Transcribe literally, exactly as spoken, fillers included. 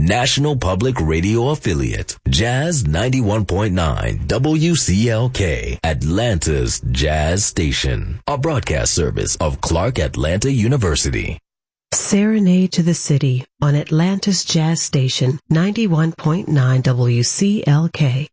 National Public Radio affiliate, Jazz ninety-one point nine W C L K, Atlanta's Jazz Station, a broadcast service of Clark Atlanta University. Serenade to the City on Atlanta's Jazz Station, ninety-one point nine W C L K.